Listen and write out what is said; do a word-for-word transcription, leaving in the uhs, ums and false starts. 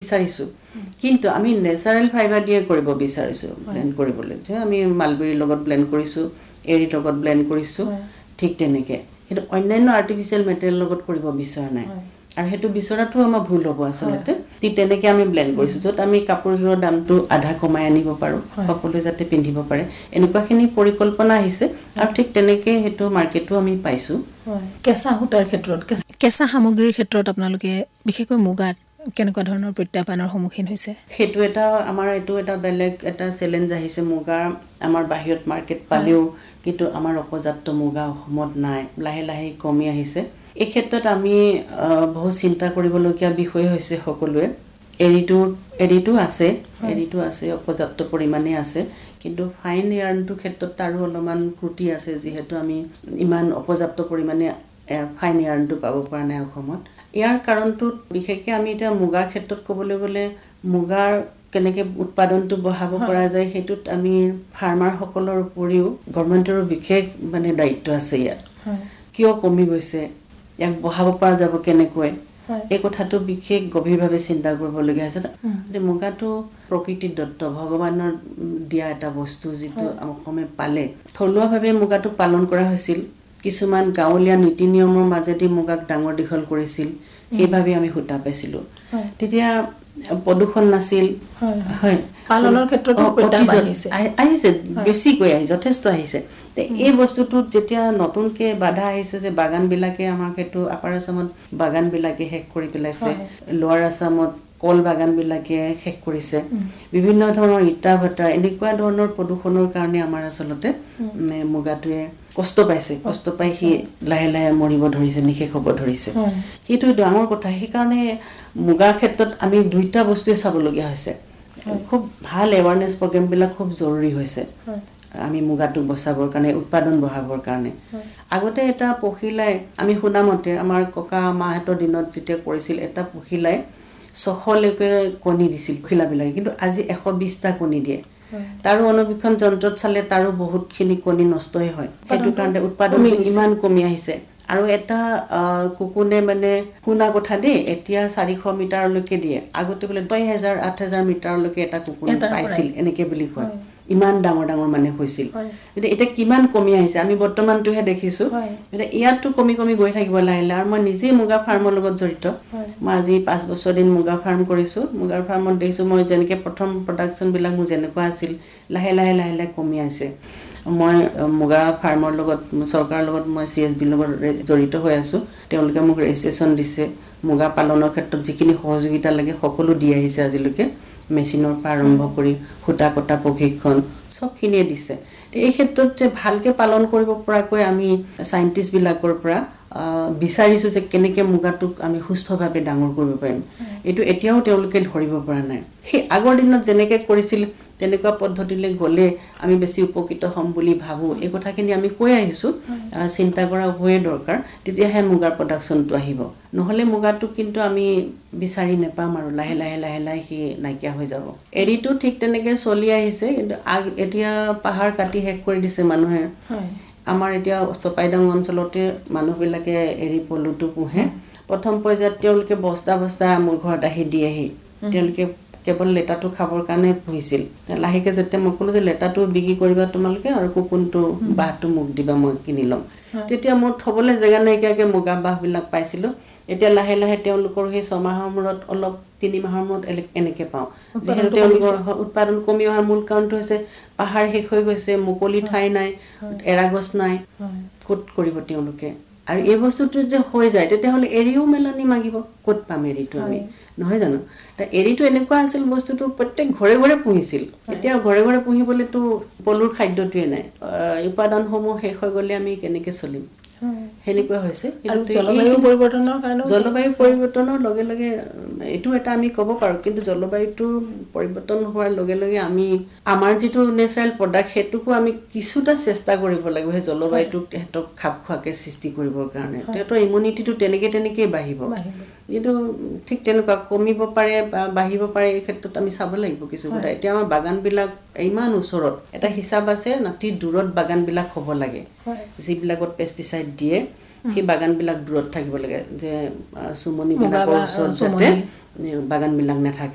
বিচাৰিছো কিন্তু আমি ন্যাচাৰাল ফাইবাৰ দিয়ে কৰিব বিচাৰিছো ব্লেন্ড কৰিবলৈ যে আমি মালবেৰীৰ লগত ব্লেন্ড কৰিছো এৰিৰ লগত ব্লেন্ড কৰিছো ঠিক তেনেকে কিন্তু অন্যান্য আৰ্টিফিশিয়াল মেটেৰিয়েল লগত কৰিব বিচৰা নাই আৰু হেতু বিচৰাটো আমাৰ ভুল হ'ব আসলতে তি তেনেকে আমি ব্লেন্ড কৰিছো যত আমি কাপোৰজোৰ দামটো আধা কমাই আনিব পাৰো সকলো যাতে পিন্ধিব পাৰে এনেকুৱাখিনি পৰিকল্পনা আহিছে আৰু ঠিক তেনেকে হেতু মাৰ্কেটটো আমি পাইছো কেঁচা সূতাৰ ক্ষেত্ৰত কেঁচা সামগ্ৰীৰ ক্ষেত্ৰত আপোনালোকে বিশেষকৈ মুগাত কেনেকুৱা ধৰণৰ প্ৰত্যাহ্বানৰ সন্মুখীন হৈছে হেতু এটা আমাৰ এটো এটা বেলেগ এটা চ্যালেঞ্জ আহিছে মুগা আমাৰ বাহিৰত মাৰ্কেট পালেও কিন্তু আমাৰ অপৰ্যাপ্ত মুগা অসমত নাই লাহে লাহে কমি আহিছে এই ক্ষেত্ৰত আমি বহু চিন্তা কৰিবলগীয়া বিষয় হৈছে সকলোৱে এৰিটো এৰিটো আছে এৰিটো আছে অপৰ্যাপ্ত পৰিমাণে আছে কিন্তু ফাইন ইয়াৰ্নটো ক্ষেত্ৰত তাৰো অলপমান ত্ৰুটি আছে যেহেতু আমি ইমান অপৰ্যাপ্ত পৰিমাণে ফাইন ইয়াৰ্নটো পাব পৰা নাই অসমত ইয়াৰ কাৰণটো বিশেষকৈ আমি এটা মুগাৰ ক্ষেত্ৰত ক'বলৈ গ'লে মুগাৰ কেনেকে উৎপাদনটো বঢ়াব পৰা যায় হেতুত আমি ফাৰ্মাৰ সকলৰ উপৰিও গৱৰ্ণমেণ্টৰ বিশেষ মানে দায়িত্ব আছে ইয়াত কিয় কমি গৈছে ইয়াক বঢ়াব পৰা যাব কেনেকৈ এই কথাটো বিশেষ গভীৰভাৱে চিন্তা কৰিবলগীয়া আছে মুগাটো প্ৰকৃতিৰ দত্ত ভগৱানৰ দিয়া এটা বস্তু যিটো অসমে পালে থলুৱাভাৱে মুগাটো পালন কৰা হৈছিল কিছুমান গাঁৱলীয়া নীতি নিয়মৰ মাজেদি মুগাক ডাঙৰ দীঘল কৰিছিল সেইভাৱে আমি হুতা পাইছিলো তেতিয়া প্ৰদূষণ নাছিল হয় পালনৰ ক্ষেত্ৰতো প্ৰত্যাহ্বান আহিছে আহিছে বেছি কৈ আহিছে যথেষ্ট আহিছে এই বস্তুটো যেতিয়া নতুনকে বাধা আহিছে যে বাগান বিলাকে আমাৰ হেতু আপাৰ আসামত বাগান বিলাকে হেক কৰি পেলাইছে লোৱাৰ আসামত কল বাগান বিলাকে হেক কৰিছে বিভিন্ন ধৰণৰ ইটা ভাটা এনেকুৱা ধৰণৰ প্ৰদূষণৰ কাৰণে আমাৰ আসলতে মুগাটোৱে কষ্ট পাইছে কষ্ট পাই সি লাহে লাহে মৰিব ধৰিছে নিশেষ হ'ব ধৰিছে সেইটো ডাঙৰ কথা সেই কাৰণে মুগাৰ ক্ষেত্ৰত আমি দুইটা বস্তুৱে চাবলগীয়া হৈছে খুব ভাল এৱাৰনেছ প্ৰগ্ৰাম বিলাক খুব জৰুৰী হৈছে আমি মুগাটো বচাবৰ কাৰণে উৎপাদন বঢ়াবৰ কাৰণে আগতে এটা পখিলাই আমি শুনামতে আমাৰ ককা মাহঁতৰ দিনত যেতিয়া কৰিছিল এটা পখিলাই ছশ লৈকে কণী দিছিল পখিলাবিলাকে কিন্তু আজি এশ বিশ টা কণী দিয়ে তাৰো অনুবীক্ষণ যন্ত্ৰত চালে তাৰো বহুতখিনি কণী নষ্টই হয় সেইটো কাৰণে উৎপাদন ইমান কমি আহিছে আৰু এটা কুকুনে মানে শুনা কথা দেই এতিয়া চাৰিশ মিটাৰলৈকে দিয়ে আগতে বোলে ছয় হাজাৰ আঠ হাজাৰ মিটাৰলৈকে এটা কুকুৰ পাইছিল এনেকে বুলি কয় ইমান ডাঙৰ ডাঙৰ মানে হৈছিল কিন্তু এটা কিমান কমি আহিছে আমি বৰ্তমানটোহে দেখিছো মানে ইয়াতো কমি কমি গৈ থাকিব লাহিলে আৰু মই নিজে মুগা ফাৰ্মৰ লগত জড়িত মই আজি পাঁচ বছৰ দিন মুগা ফাৰ্ম কৰিছো মুগাৰ ফাৰ্মত দেখিছো মই যেনেকে প্ৰথম প্ৰডাকচন বিলাক মোৰ যেনেকুৱা আছিল লাহে লাহে লাহে লাহে কমি আছে মই মুগা ফাৰ্মৰ লগত চৰকাৰৰ লগত মই সিএছবি লগত জড়িত হৈ আছো তেওঁলোকে মোক ৰেজিষ্ট্ৰেচন দিছে মুগা পালনৰ ক্ষেত্ৰত যিখিনি সহযোগিতা লাগে সকলো দি আহিছে আজিলৈকে মেচিনৰ পৰা আৰম্ভ কৰি হুতা কটা প্ৰশিক্ষণ সবখিনিয়ে দিছে এই ক্ষেত্ৰত যে ভালকে পালন কৰিব পৰাকৈ আমি সাইন্টিষ্ট বিলাকৰ পৰা বিচাৰিছো যে কেনেকে মুগাটোক আমি সুস্থভাৱে ডাঙৰ কৰিব পাৰিম এটো এতিয়াও তেওঁলোকে ধৰিব পৰা নাই সেই আগৰ দিনত যেনেকে কৰিছিল তেনেকুৱা পদ্ধতিলে গলে আমি বেছি উপকৃত হম বুলি ভাবো এই কথাখিনি আমি কৈ আহিছো চিন্তা কৰা হৈয়ে দৰকাৰ তেতিয়াহে মুগাৰ প্ৰডাকচনটো আহিব নহলে মুগাটো কিন্তু আমি বিচাৰি নেপাম আৰু লাহে লাহে লাহে লাহে হি নাইকিয়া হৈ যাব এৰিটো ঠিক তেনেকে চলি আহিছে কিন্তু এতিয়া পাহাৰ কাটি হেক কৰি দিছে মানুহে আমাৰ এতিয়া চপাইডং অঞ্চলতে মানুহবিলাকে এৰি পলুটো পোহে প্ৰথম পৰ্যায়ত তেওঁলোকে বস্তা বস্তা মোৰ ঘৰত আহি দিয়েহি তেওঁলোকে কেৱল লেটাটো খাবৰ কাৰণে পুহিছিল লাহেকে যেতিয়া মই ক'লো যে লেটাটো বিক্ৰী কৰিবা তোমালোকে আৰু কুকুনটো বাহটো মোক দিবা মই কিনি লম তেতিয়া মোৰ থবলৈ জেগা নাইকিয়াকে মুগা বাহবিলাক পাইছিলো এতিয়া লাহে লাহে তেওঁলোকৰ সেই ছমাহৰ মূৰত অলপ তিনি মাহৰ মূৰত এনেকে পাওঁ যেহেতু তেওঁলোকৰ উৎপাদন কমি অহাৰ মূল কাৰণটো হৈছে পাহাৰ শেষ হৈ গৈছে মুকলি ঠাই নাই এৰাগছ নাই ক'ত কৰিব তেওঁলোকে আৰু এই বস্তুটো যে হৈ যায় তেতিয়াহ'লে এৰিও মেলনি মাগিব ক'ত পাম এৰিটো আমি নহয় জানো তা এৰিটো এনেকুৱা আছিল বস্তুটো প্ৰত্যেক ঘৰে ঘৰে পুহিছিল এতিয়া ঘৰে ঘৰে পুহিবলেতো পলুৰ খাদ্যটোৱে নাই উৎপাদনসমূহ শেষ হৈ গ'লে আমি কেনেকে চলিম হেনেকুৱা হৈছে আৰু জলবায়ু পৰিৱৰ্তনৰ কাৰণে জলবায়ু পৰিৱৰ্তনৰ লগে লগে এটো এটা আমি ক'ব পাৰো কিন্তু জলবায়ুটো পৰিৱৰ্তন হোৱাৰ লগে লগে আমি আমাৰ যেটো নেচাৰেল প্ৰডাক্ট হেতুকো আমি কিছুটা চেষ্টা কৰিব লাগিব হে জলবায়ুটো হেতক খাপ খোৱাকে সৃষ্টি কৰিবৰ কাৰণে তেটো ইমিউনিটিটো তেনেকে তেনেকে বাঢ়িব কিন্তু ঠিক তেনেকুৱা কমিব পাৰে বা বাঢ়িব পাৰে এই ক্ষেত্ৰত আমি চাব লাগিব কিছু কথা এতিয়া আমাৰ বাগান বিলাক ইমান ওচৰত এটা হিচাপ আছে নাতি দূৰত বাগান বিলাক হ'ব লাগে যিবিলাকত পেষ্টিসাইড দিয়ে সেই বাগান বিলাক দূৰত থাকিব লাগে যে সুমনি বিলাকৰ ওচৰত যাতে বাগান বিলাক নাথাকে